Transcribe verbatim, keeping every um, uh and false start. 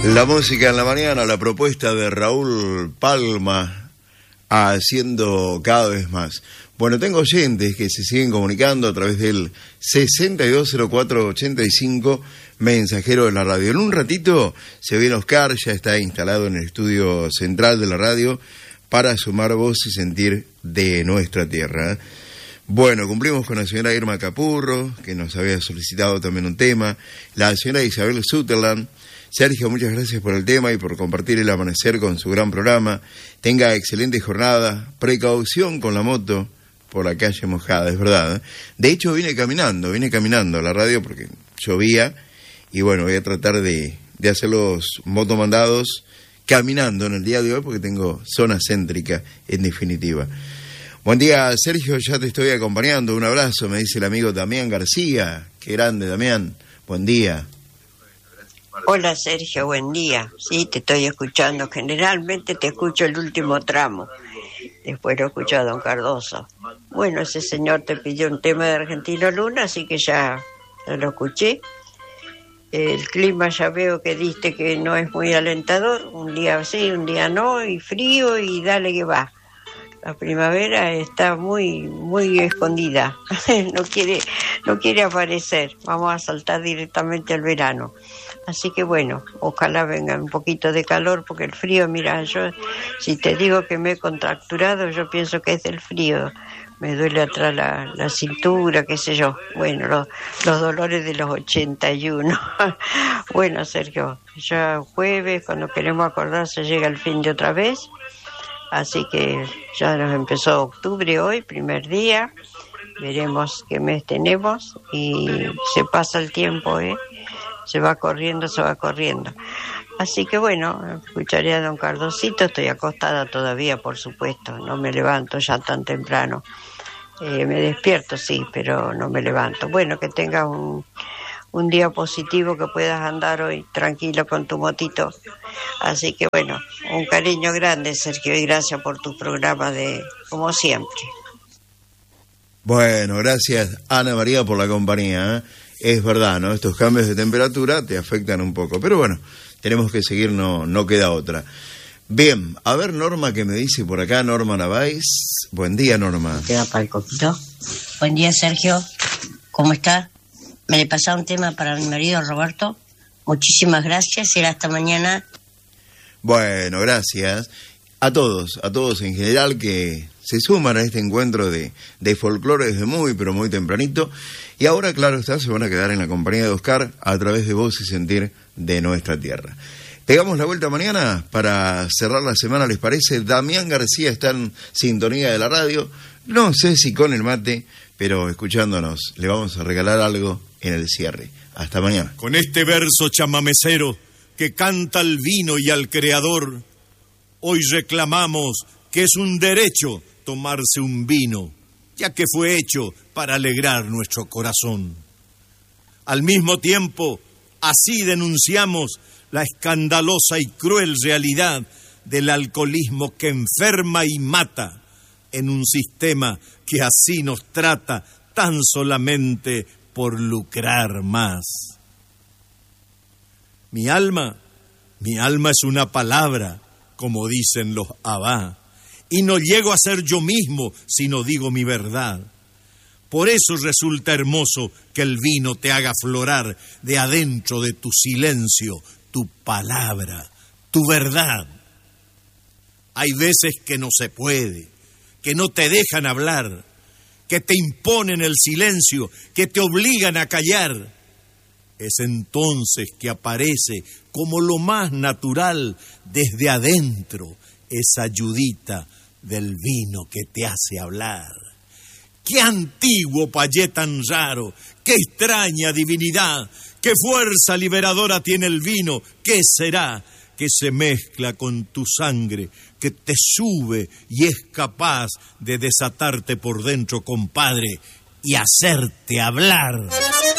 La música en la mañana, la propuesta de Raúl Palma, haciendo cada vez más. Bueno, tengo oyentes que se siguen comunicando a través del sesenta y dos cero cuatro ochenta y cinco, mensajero de la radio. En un ratito se viene Oscar, ya está instalado en el estudio central de la radio para sumar voz y sentir de nuestra tierra. Bueno, cumplimos con la señora Irma Capurro, que nos había solicitado también un tema, la señora Isabel Sutherland. Sergio, muchas gracias por el tema y por compartir el amanecer con su gran programa. Tenga excelente jornada, precaución con la moto por la calle mojada, es verdad, ¿eh? De hecho, vine caminando, vine caminando a la radio porque llovía y bueno, voy a tratar de, de hacer los motomandados caminando en el día de hoy porque tengo zona céntrica en definitiva. Buen día, Sergio, ya te estoy acompañando. Un abrazo, me dice el amigo Damián García. Qué grande, Damián. Buen día. Hola, Sergio, buen día. Sí, te estoy escuchando. Generalmente te escucho el último tramo. Después lo escucho a don Cardoso. Bueno, ese señor te pidió un tema de Argentino Luna, así que ya, ya lo escuché. El clima ya veo que diste que no es muy alentador. Un día sí, un día no, y frío, y dale que va. La primavera está muy muy escondida, no quiere no quiere aparecer. Vamos a saltar directamente al verano. Así que bueno, ojalá venga un poquito de calor, porque el frío, mira, yo si te digo que me he contracturado, yo pienso que es del frío. Me duele atrás la, la cintura, qué sé yo. Bueno, los, los dolores de los ochenta y uno. Bueno, Sergio, ya jueves, cuando queremos acordarse, llega el fin de otra vez. Así que ya nos empezó octubre hoy, primer día. Veremos qué mes tenemos y se pasa el tiempo, ¿eh? Se va corriendo, se va corriendo. Así que bueno, escucharé a don Cardosito. Estoy acostada todavía, por supuesto. No me levanto ya tan temprano. Eh, me despierto, sí, pero no me levanto. Bueno, que tengas un... un día positivo, que puedas andar hoy tranquilo con tu motito. Así que bueno, un cariño grande, Sergio, y gracias por tu programa de como siempre. Bueno, gracias Ana María por la compañía, ¿eh? Es verdad, ¿no? Estos cambios de temperatura te afectan un poco, pero bueno, tenemos que seguir, no, no queda otra. Bien, a ver Norma, que me dice por acá, Norma Navais. Buen día, Norma. Te va para el coquito. Buen día, Sergio. ¿Cómo estás? Me le pasaba un tema para mi marido Roberto. Muchísimas gracias y hasta mañana. Bueno, gracias a todos, a todos en general que se suman a este encuentro de, de folclore desde muy, pero muy tempranito. Y ahora, claro está, se van a quedar en la compañía de Oscar a través de Voz y Sentir de nuestra tierra. Pegamos la vuelta mañana para cerrar la semana, ¿les parece? Damián García está en sintonía de la radio. No sé si con el mate, pero escuchándonos le vamos a regalar algo en el cierre. Hasta mañana. Con este verso chamamecero que canta al vino y al creador, hoy reclamamos que es un derecho tomarse un vino, ya que fue hecho para alegrar nuestro corazón. Al mismo tiempo, así denunciamos la escandalosa y cruel realidad del alcoholismo que enferma y mata en un sistema que así nos trata tan solamente por lucrar más. Mi alma, mi alma es una palabra, como dicen los Abá, y no llego a ser yo mismo si no digo mi verdad. Por eso resulta hermoso que el vino te haga aflorar de adentro de tu silencio, tu palabra, tu verdad. Hay veces que no se puede, que no te dejan hablar, que te imponen el silencio, que te obligan a callar. Es entonces que aparece como lo más natural desde adentro esa ayudita del vino que te hace hablar. ¡Qué antiguo payé tan raro! ¡Qué extraña divinidad! ¡Qué fuerza liberadora tiene el vino! ¿Qué será que se mezcla con tu sangre, que te sube y es capaz de desatarte por dentro, compadre, y hacerte hablar?